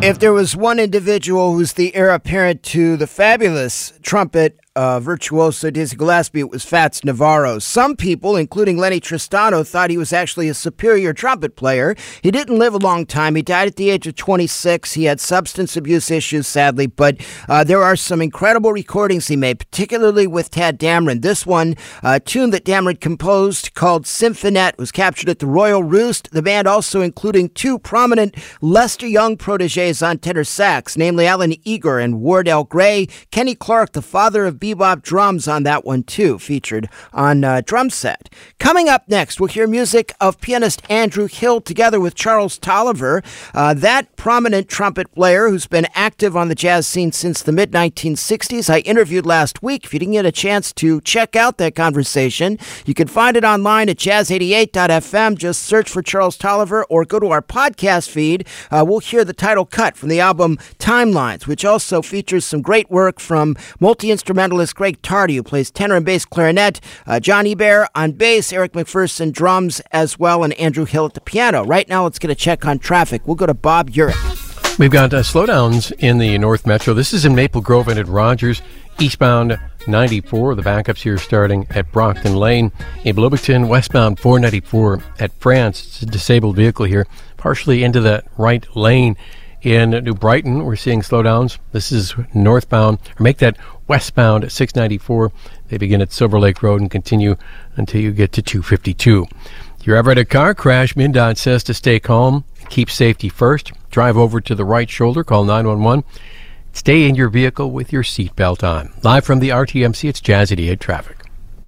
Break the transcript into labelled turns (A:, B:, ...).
A: If there was one individual who's the heir apparent to the fabulous trumpet virtuoso Dizzy Gillespie, it was Fats Navarro. Some people, including Lenny Tristano, thought he was actually a superior trumpet player. He didn't live a long time. He died at the age of 26. He had substance abuse issues, sadly, but there are some incredible recordings he made, particularly with Tadd Dameron. This one, a tune that Dameron composed called Symphonette, was captured at the Royal Roost. The band also including two prominent Lester Young proteges on tenor sax, namely Alan Eager and Wardell Gray. Kenny Clark, the father of bebop drums, on that one too, featured on Drum Set. Coming up next, we'll hear music of pianist Andrew Hill together with Charles Tolliver, that prominent trumpet player who's been active on the jazz scene since the mid-1960s. I interviewed last week. If you didn't get a chance to check out that conversation, you can find it online at jazz88.fm. Just search for Charles Tolliver or go to our podcast feed. We'll hear the title cut from the album Timelines, which also features some great work from multi-instrumentalist Greg Tardy, who plays tenor and bass clarinet, John Hebert on bass, Eric McPherson drums as well, and Andrew Hill at the piano. Right now, let's get a check on traffic. We'll go to Bob Urich.
B: We've got slowdowns in the North Metro. This is in Maple Grove and at Rogers. Eastbound 94, the backups here starting at Brockton Lane. In Bloomington, westbound 494 at France. It's a disabled vehicle here, partially into that right lane. In New Brighton, we're seeing slowdowns. This is northbound, or make that westbound at 694. They begin at Silver Lake Road and continue until you get to 252. If you're ever at a car crash, MnDOT says to stay calm, keep safety first. Drive over to the right shoulder, call 911. Stay in your vehicle with your seatbelt on. Live from the RTMC, it's Jazz 88 Traffic.